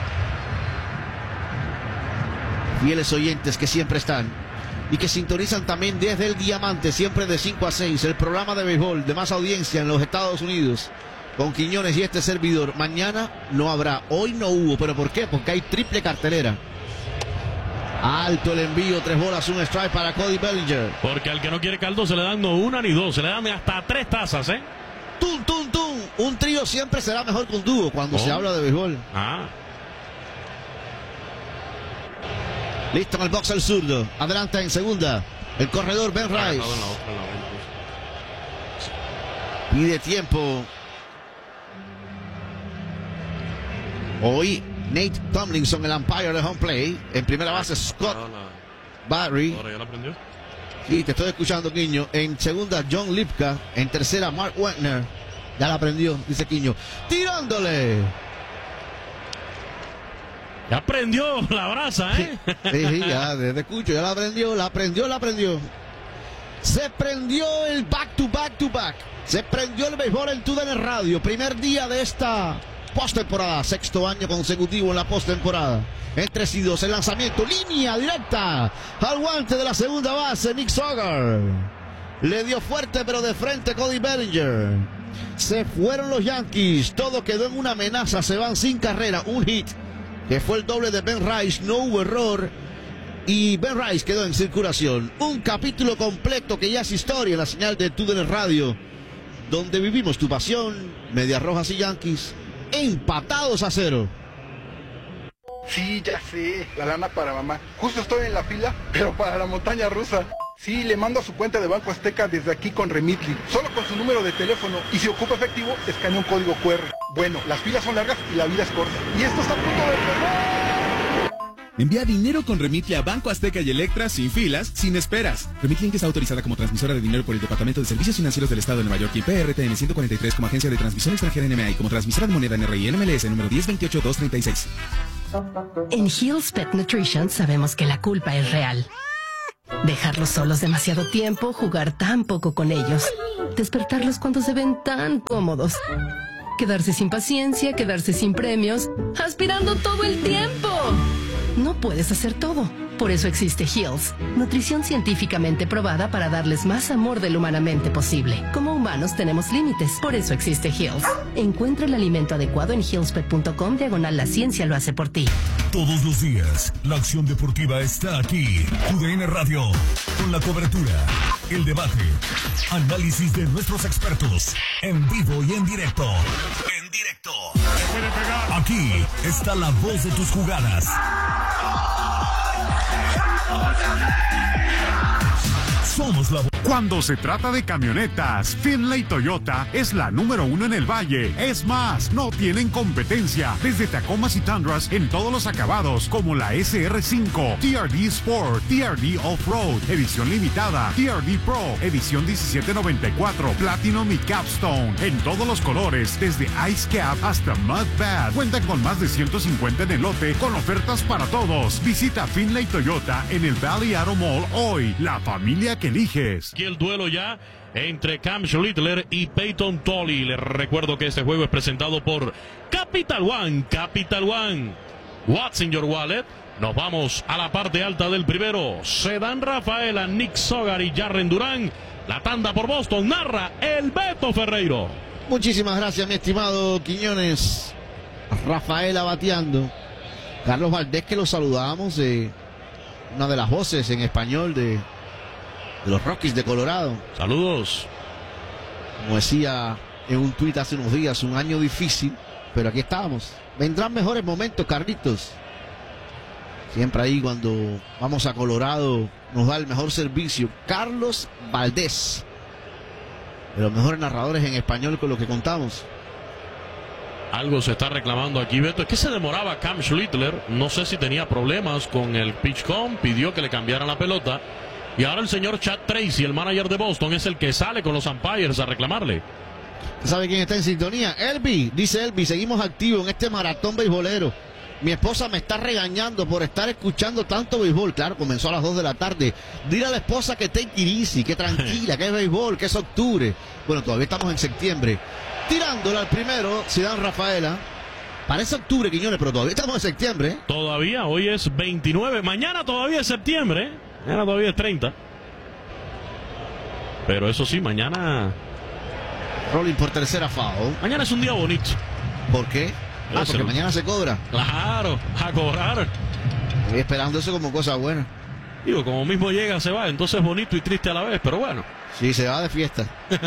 Fieles oyentes que siempre están y que sintonizan también desde el Diamante, siempre de cinco a seis, el programa de béisbol de más audiencia en los Estados Unidos, con Quiñones y este servidor. Mañana no habrá, hoy no hubo, pero ¿por qué? Porque hay triple cartelera. Alto el envío, tres bolas, un strike para Cody Bellinger. Porque al que no quiere caldo se le dan no una ni dos, se le dan hasta tres tazas, ¿eh? Tum, tum, tum. Un trío siempre será mejor que un dúo cuando oh. se habla de béisbol. Ah. Listo en el box el zurdo. Adelante en segunda. El corredor Ben Rice. Pide tiempo. Hoy Nate Tomlinson, el umpire de home play. En primera base, Scott Barry. Ahora ya la aprendió. Sí, te estoy escuchando, Quiño. En segunda, John Lipka. En tercera, Mark Wagner. Ya la aprendió, dice Quiño. ¡Tirándole! Ya aprendió la brasa, ¿eh? Sí, sí, ya desde escucho, ya la aprendió, la aprendió, la aprendió. Se prendió el back to back to back. Se prendió el béisbol en T U D N Radio. Primer día de esta postemporada, sexto año consecutivo en la postemporada. En tres y dos, el lanzamiento, línea directa al guante de la segunda base, Nick Sogar. Le dio fuerte, pero de frente Cody Bellinger. Se fueron los Yankees, todo quedó en una amenaza, se van sin carrera, un hit, que fue el doble de Ben Rice, no hubo error, y Ben Rice quedó en circulación. Un capítulo completo que ya es historia en la señal de T U D N Radio, donde vivimos tu pasión, Medias Rojas y Yankees, empatados a cero. Sí, ya sé, la lana para mamá. Justo estoy en la fila, pero para la montaña rusa. Sí, le mando a su cuenta de Banco Azteca desde aquí con Remitly. Solo con su número de teléfono. Y si ocupa efectivo, escanea un código cu erre. Bueno, las filas son largas y la vida es corta. Y esto está a punto de... Envía dinero con Remitly a Banco Azteca y Electra sin filas, sin esperas. Remitly es autorizada como transmisora de dinero por el Departamento de Servicios Financieros del Estado de Nueva York y P R T N ciento cuarenta y tres como agencia de transmisión extranjera N M A y como transmisora de moneda N R I N M L S número diez veintiocho dos treinta y seis. En Hill's Pet Nutrition sabemos que la culpa es real. Dejarlos solos demasiado tiempo, jugar tan poco con ellos, despertarlos cuando se ven tan cómodos, quedarse sin paciencia, quedarse sin premios, aspirando todo el tiempo. No puedes hacer todo. Por eso existe Hill's, nutrición científicamente probada para darles más amor de lo humanamente posible. Como humanos tenemos límites, por eso existe Hill's. Encuentra el alimento adecuado en hillspet punto com diagonal la ciencia lo hace por ti. Todos los días, la acción deportiva está aquí. U D N Radio, con la cobertura, el debate, análisis de nuestros expertos, en vivo y en directo. En directo. Aquí está la voz de tus jugadas. Somos la... Cuando se trata de camionetas, Finlay Toyota es la número uno en el valle. Es más, no tienen competencia. Desde Tacomas y Tundras en todos los acabados, como la S R cinco, T R D Sport, T R D Off-Road, edición limitada, T R D Pro, edición diecisiete noventa y cuatro, Platinum y Capstone, en todos los colores, desde Ice Cap hasta Mud Bad. Cuentan con más de ciento cincuenta en el lote, con ofertas para todos. Visita Finlay Toyota en el Valley Auto Mall hoy. La familia que eliges. Aquí el duelo ya entre Cam Schlittler y Peyton Tolley. Les recuerdo que este juego es presentado por Capital One. Capital One. What's in your wallet? Nos vamos a la parte alta del primero. Sedan Rafaela, Nick Sogar y Jarren Durán. La tanda por Boston narra el Beto Ferreiro. Muchísimas gracias, mi estimado Quiñones. Rafaela bateando. Carlos Valdés, que lo saludábamos, eh, una de las voces en español de... de los Rockies de Colorado. Saludos. Como decía en un tuit hace unos días, un año difícil, pero aquí estamos. Vendrán mejores momentos, Carlitos. Siempre ahí cuando vamos a Colorado nos da el mejor servicio. Carlos Valdés, de los mejores narradores en español con lo que contamos. Algo se está reclamando aquí, Beto. Es que se demoraba Cam Schlittler. No sé si tenía problemas con el pitch com. Pidió que le cambiaran la pelota. Y ahora el señor Chad Tracy, el manager de Boston, es el que sale con los umpires a reclamarle. ¿Sabe quién está en sintonía? Elvi, dice Elvi, seguimos activos en este maratón beisbolero. Mi esposa me está regañando por estar escuchando tanto béisbol. Claro, comenzó a las dos de la tarde. Dile a la esposa que take it easy, que tranquila, que es béisbol, que es octubre. Bueno, todavía estamos en septiembre. Tirándole al primero, Sedan Rafaela. Parece octubre, Quiñones, pero todavía estamos en septiembre. ¿eh? Todavía, hoy es veintinueve. Mañana todavía es septiembre, ¿eh? Mañana todavía es treinta. Pero eso sí, mañana... Rolling por tercera foul. Mañana es un día bonito. ¿Por qué? Ah, porque mañana se cobra. Claro, a cobrar. Estoy esperando eso como cosa buena. Digo, como mismo llega, se va. Entonces bonito y triste a la vez, pero bueno. Sí, se va de fiesta.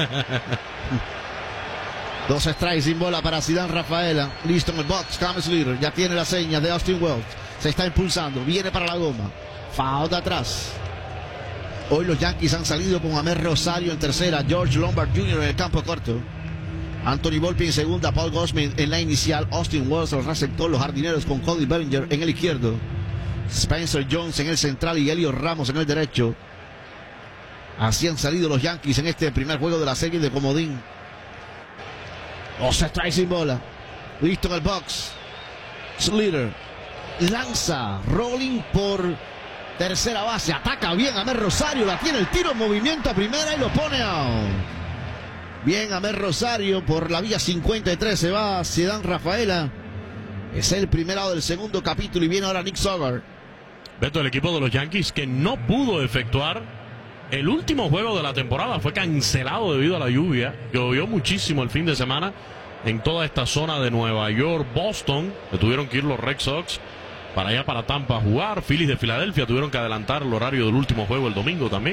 Dos strikes sin bola para Sedan Rafaela. Listo en el box. Cam Schlittler ya tiene la seña de Austin Wells. Se está impulsando. Viene para la goma. Foul de atrás. Hoy los Yankees han salido con Amer Rosario en tercera, George Lombard junior en el campo corto, Anthony Volpi en segunda, Paul Goldschmidt en la inicial, Austin Wells el receptor, los jardineros con Cody Bellinger en el izquierdo, Spencer Jones en el central y Elio Ramos en el derecho. Así han salido los Yankees en este primer juego de la serie de comodín. Dos strikes sin bola. Listo en el box. Schlittler lanza, rolling por tercera base, ataca bien Amer Rosario, la tiene el tiro en movimiento a primera y lo pone out. Bien Amer Rosario por la vía cincuenta y tres, se va Sedan Rafaela. Es el primer out del segundo capítulo y viene ahora Nick Sogar. Beto, el equipo de los Yankees que no pudo efectuar el último juego de la temporada, fue cancelado debido a la lluvia. Llovió muchísimo el fin de semana en toda esta zona de Nueva York, Boston, que tuvieron que ir los Red Sox para allá, para Tampa, a jugar. Phillies de Filadelfia tuvieron que adelantar el horario del último juego el domingo también.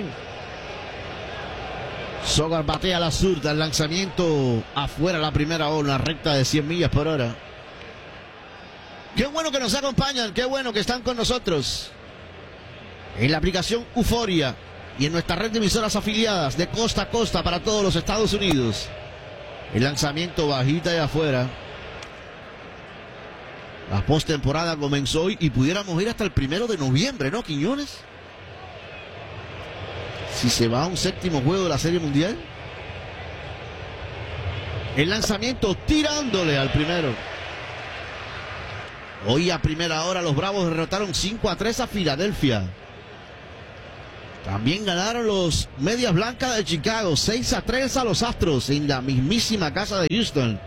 Sogar batea a la zurda, el lanzamiento afuera, la primera ola, recta de cien millas por hora. Qué bueno que nos acompañan, qué bueno que están con nosotros en la aplicación Euforia y en nuestra red de emisoras afiliadas de costa a costa para todos los Estados Unidos. El lanzamiento bajita de afuera. La postemporada comenzó hoy y pudiéramos ir hasta el primero de noviembre, ¿no, Quiñones? Si se va a un séptimo juego de la Serie Mundial. El lanzamiento tirándole al primero. Hoy a primera hora los Bravos derrotaron cinco a tres a Filadelfia. También ganaron los Medias Blancas de Chicago seis a tres a los Astros en la mismísima casa de Houston.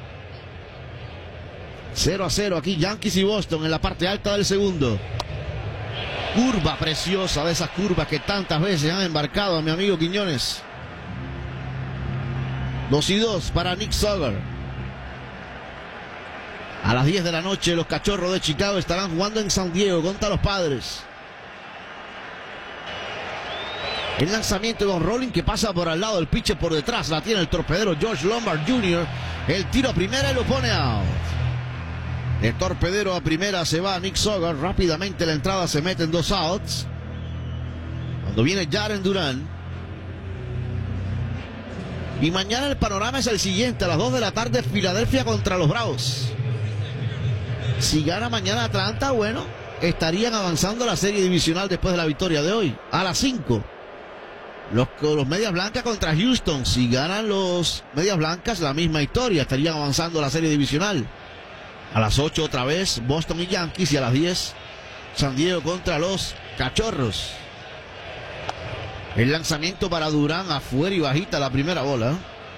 cero a cero aquí Yankees y Boston en la parte alta del segundo. Curva preciosa, de esas curvas que tantas veces han embarcado a mi amigo Quiñones. dos y dos para Nick Sogar. A las diez de la noche los Cachorros de Chicago estarán jugando en San Diego contra los Padres. El lanzamiento con Rolling que pasa por al lado del pitcher por detrás. La tiene el torpedero George Lombard junior El tiro a primera y lo pone out. El torpedero a primera se va a Nick Sogar. Rápidamente la entrada se mete en dos outs. Cuando viene Jaren Duran. Y mañana el panorama es el siguiente. A las dos de la tarde Filadelfia contra los Bravos. Si gana mañana Atlanta, bueno, estarían avanzando a la serie divisional después de la victoria de hoy. A las cinco. Los, los Medias Blancas contra Houston. Si ganan los Medias Blancas, la misma historia. Estarían avanzando a la serie divisional. A las ocho otra vez Boston y Yankees. Y a las diez San Diego contra los Cachorros. El lanzamiento para Durán afuera y bajita la primera bola.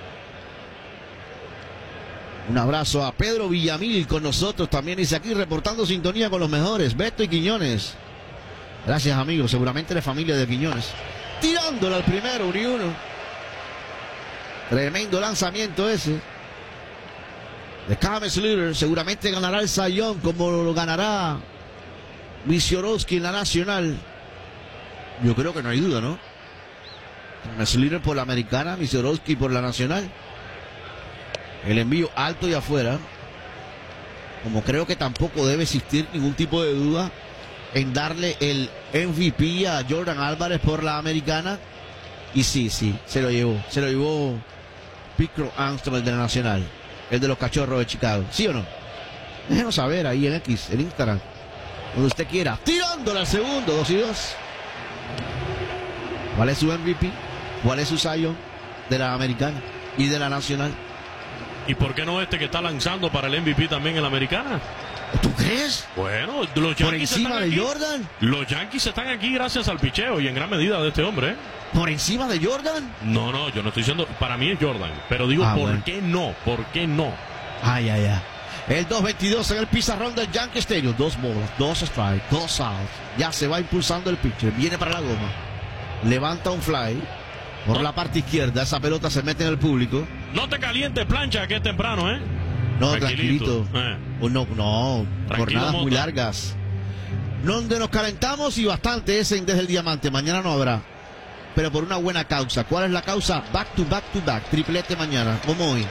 Un abrazo a Pedro Villamil con nosotros también. Dice aquí reportando sintonía con los mejores. Beto y Quiñones. Gracias amigos. Seguramente la familia de Quiñones. Tirándole al primero, uno y uno. Tremendo lanzamiento ese. De James Leader. Seguramente ganará el Cy Young como lo ganará Wisiorowski en la Nacional. Yo creo que no hay duda, ¿no? James Leader por la Americana, Wisiorowski por la Nacional. El envío alto y afuera. Como creo que tampoco debe existir ningún tipo de duda en darle el M V P a Jordan Álvarez por la Americana. Y sí, sí, se lo llevó. Se lo llevó Picro Armstrong, el de la Nacional. El de los Cachorros de Chicago. ¿Sí o no? Déjenos saber ahí en X, en Instagram. Donde usted quiera. Tirándole al segundo, dos y dos. ¿Cuál es su M V P? ¿Cuál es su Cy Young de la Americana y de la Nacional? ¿Y por qué no este que está lanzando para el M V P también en la Americana? ¿Tú crees? Bueno, los Yankees ¿Por encima están de aquí. Jordan? Los Yankees están aquí gracias al picheo y en gran medida de este hombre. ¿eh? ¿Por encima de Jordan? No, no, yo no estoy diciendo, para mí es Jordan, pero digo, Ah, ¿por bueno. qué no? ¿Por qué no? Ay, ay, ay. El dos veintidós en el pizarrón del Yankee Stadium. Dos bolas, dos strikes, dos outs. Ya se va impulsando el pitcher. Viene para la goma. Levanta un fly. Por no. la parte izquierda. Esa pelota se mete en el público. No te calientes, plancha, que es temprano, ¿eh? No, tranquilito. tranquilito. Eh. Oh, no, no. Tranquilo, Jornadas muy Mota. largas. Donde nos calentamos y bastante es en Desde el Diamante. Mañana no habrá. Pero por una buena causa. ¿Cuál es la causa? Back to back to back. Triplete mañana. Como hoy.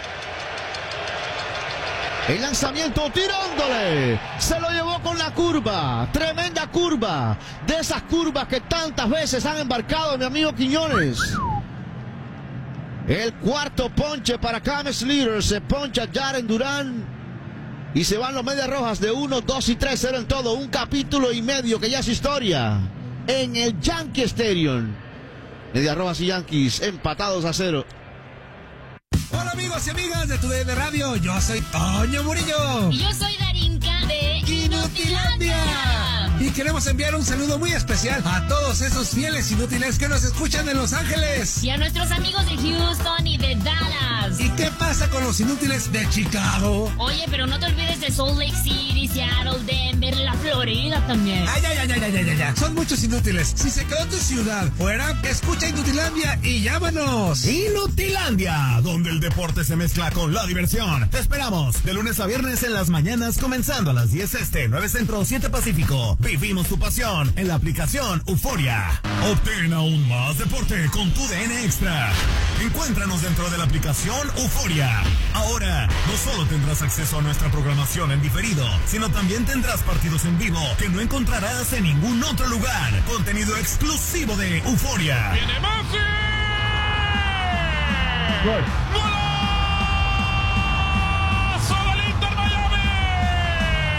El lanzamiento tirándole. Se lo llevó con la curva. Tremenda curva. De esas curvas que tantas veces han embarcado mi amigo Quiñones. El cuarto ponche para James Leader. Se poncha Jaren Duran. Y se van los Medias Rojas de uno, dos y tres, cero en todo. Un capítulo y medio que ya es historia. En el Yankee Stadium. Medias Rojas y Yankees empatados a cero. Hola amigos y amigas de Tu D N Radio, yo soy Toño Murillo. Y yo soy Darinka de Inutilandia. Y queremos enviar un saludo muy especial a todos esos fieles inútiles que nos escuchan en Los Ángeles. Y a nuestros amigos de Houston y de Dallas. ¿Y qué pasa con los inútiles de Chicago? Oye, pero no te olvides de Salt Lake City, Seattle, Denver, la Florida también. Ay, ay, ay, ay, ay, ay, ay. Son muchos inútiles. Si se quedó tu ciudad fuera, escucha Inutilandia y llámanos. Inutilandia, donde el deporte se mezcla con la diversión. Te esperamos de lunes a viernes en las mañanas, comenzando a las diez este, nueve centro, siete pacífico. Vivimos tu pasión en la aplicación Euforia. Obtén aún más deporte con tu D N Extra. Encuéntranos dentro de la aplicación Euforia. Ahora, no solo tendrás acceso a nuestra programación en diferido, sino también tendrás partidos en vivo que no encontrarás en ningún otro lugar. Contenido exclusivo de Euforia. ¡Viene Maxi! ¡Golazo del Inter Miami!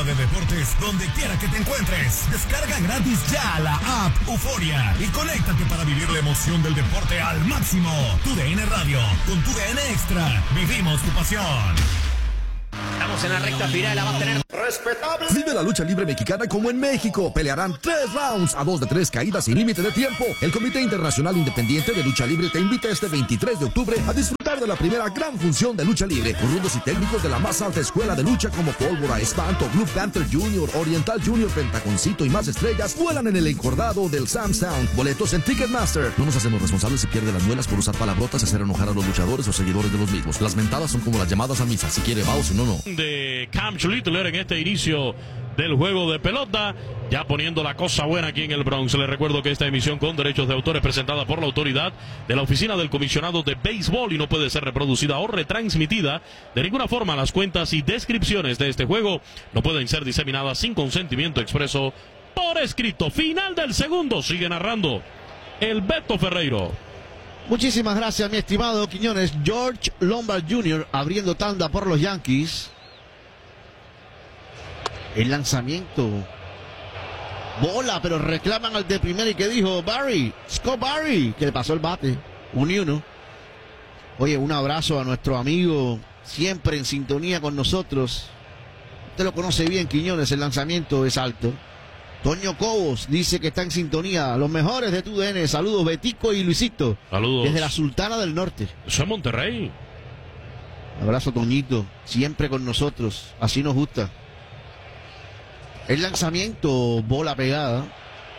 de deportes donde quiera que te encuentres. Descarga gratis ya la app Euforia y conéctate para vivir la emoción del deporte al máximo. TUDN Radio, con TUDN Extra, vivimos tu pasión. Estamos en la recta final, la va a tener respetable. Vive la lucha libre mexicana como en México. Pelearán tres rounds a dos de tres caídas sin límite de tiempo. El Comité Internacional Independiente de Lucha Libre te invita este veintitrés de octubre a disfrutar de la primera gran función de lucha libre, con rudos y técnicos de la más alta escuela de lucha como Pólvora, Espanto, Blue Panther Junior, Oriental Junior, Pentaconcito y más estrellas vuelan en el encordado del Sam Sound. Boletos en Ticketmaster. No nos hacemos responsables si pierde las muelas por usar palabrotas y hacer enojar a los luchadores o seguidores de los mismos. Las mentadas son como las llamadas a misa. Si quiere va o si no, no. De Cam Schlittler en este inicio del juego de pelota, ya poniendo la cosa buena aquí en el Bronx. Les recuerdo que esta emisión con derechos de autor es presentada por la autoridad de la Oficina del Comisionado de Béisbol y no puede ser reproducida o retransmitida de ninguna forma. Las cuentas y descripciones de este juego no pueden ser diseminadas sin consentimiento expreso por escrito. Final del segundo, sigue narrando el Beto Ferreiro. Muchísimas gracias, mi estimado Quiñones. George Lombard junior abriendo tanda por los Yankees. El lanzamiento. Bola, pero reclaman al de primera y que dijo Barry, Scott Barry, que le pasó el bate. Un y uno. Oye, un abrazo a nuestro amigo, siempre en sintonía con nosotros. Usted lo conoce bien, Quiñones, el lanzamiento es alto. Toño Cobos dice que está en sintonía. Los mejores de TUDN. Saludos, Betico y Luisito. Saludos. Desde la Sultana del Norte. Eso es Monterrey. Abrazo, Toñito. Siempre con nosotros. Así nos gusta. El lanzamiento, bola pegada.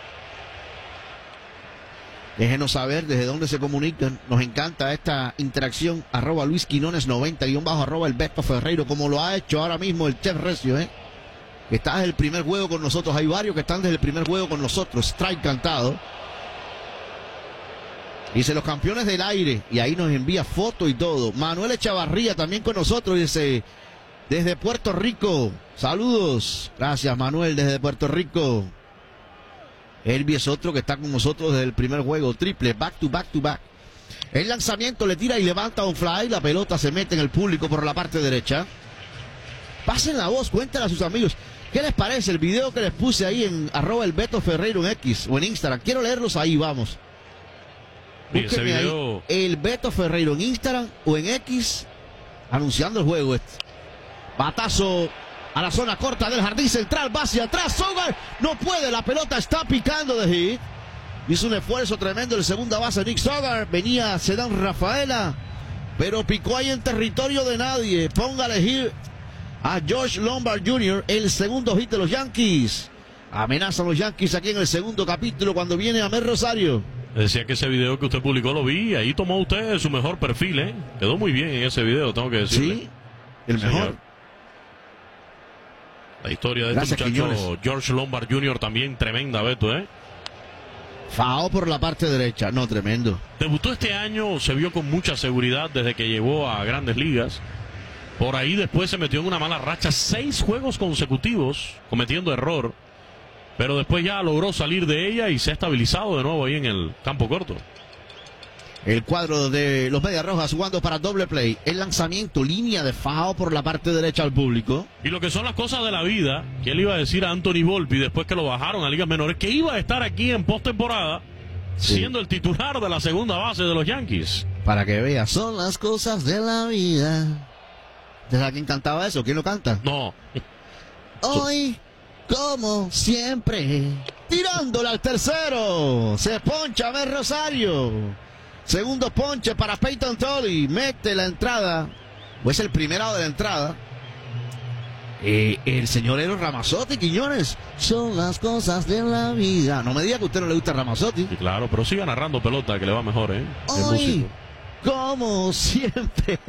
Déjenos saber desde dónde se comunican. Nos encanta esta interacción. Arroba Luis Quinones noventa guión bajo arroba el Beto Ferreiro, como lo ha hecho ahora mismo el Chef Recio, ¿eh? Que está desde el primer juego con nosotros. Hay varios que están desde el primer juego con nosotros. Strike cantado. Dice los campeones del aire. Y ahí nos envía foto y todo. Manuel Echavarría también con nosotros. Dice desde Puerto Rico. Saludos. Gracias, Manuel, desde Puerto Rico. Elvi es otro que está con nosotros desde el primer juego. Triple, back to back to back. El lanzamiento le tira y levanta un fly. La pelota se mete en el público por la parte derecha. Pasen la voz, cuéntenle a sus amigos. ¿Qué les parece el video que les puse ahí en arroba el Beto Ferreiro en X o en Instagram? Quiero leerlos ahí, vamos. Ese video... ahí el Beto Ferreiro en Instagram o en X anunciando el juego este. Batazo a la zona corta del jardín central, va hacia atrás, Sogar no puede, la pelota está picando de hit. Hizo un esfuerzo tremendo el segunda base Nick Sogar, venía Sedán Rafaela, pero picó ahí en territorio de nadie. Ponga a elegir a George Lombard junior, el segundo hit de los Yankees. Amenazan los Yankees aquí en el segundo capítulo cuando viene Amel Rosario. Decía que ese video que usted publicó lo vi, ahí tomó usted su mejor perfil, ¿eh? Quedó muy bien en ese video, tengo que decirle. Sí, el mejor. Señor. La historia de Gracias, este muchacho Quiñones. George Lombard junior también tremenda, Beto, ¿eh? Fao por la parte derecha, no, tremendo. Debutó este año, se vio con mucha seguridad desde que llegó a Grandes Ligas. Por ahí después se metió en una mala racha, seis juegos consecutivos cometiendo error. Pero después ya logró salir de ella y se ha estabilizado de nuevo ahí en el campo corto. El cuadro de los Medias Rojas jugando para doble play. El lanzamiento, línea de Fao por la parte derecha al público. Y lo que son las cosas de la vida, que él iba a decir a Anthony Volpi después que lo bajaron a ligas menores, que iba a estar aquí en postemporada, sí, siendo el titular de la segunda base de los Yankees. Para que vea, son las cosas de la vida. ¿De quién cantaba eso? ¿Quién lo canta? No. Hoy, como siempre, tirándole al tercero. Se poncha Amel Rosario. Segundo ponche para Peyton Tolly. Mete la entrada. O es el primero de la entrada. Eh, el señor Eros Ramazzotti, Quiñones. Son las cosas de la vida. No me diga que a usted no le gusta Ramazzotti. Sí, claro, pero siga narrando pelota que le va mejor, ¿eh? Hoy, como siempre.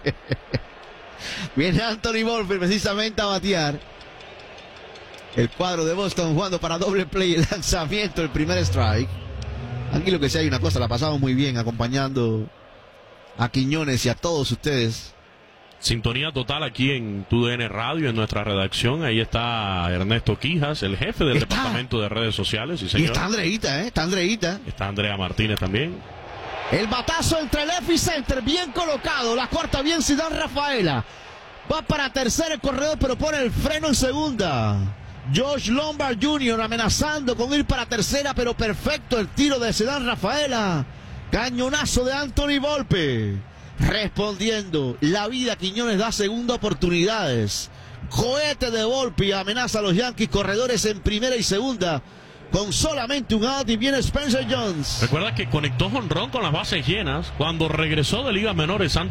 Viene Anthony Volpe precisamente a batear. El cuadro de Boston jugando para doble play. El lanzamiento, el primer strike. Aquí lo que sea hay una cosa, la pasamos muy bien acompañando a Quiñones y a todos ustedes. Sintonía total aquí en TUDN Radio, en nuestra redacción. Ahí está Ernesto Quijas, el jefe del está. departamento de redes sociales. Sí, señor. Y está Andreita, ¿eh? Está Andreita. Está Andrea Martínez también. El batazo entre left y center, bien colocado. La corta bien Sidán Rafaela. Va para tercera el corredor, pero pone el freno en segunda. Josh Lombard junior amenazando con ir para tercera, pero perfecto el tiro de Sedán Rafaela. Cañonazo de Anthony Volpe. Respondiendo, la vida Quiñones da segunda oportunidades. Cohete de Volpe amenaza a los Yankees, corredores en primera y segunda. Con solamente un out y viene Spencer Jones. Recuerda que conectó jonrón con las bases llenas cuando regresó de ligas menores.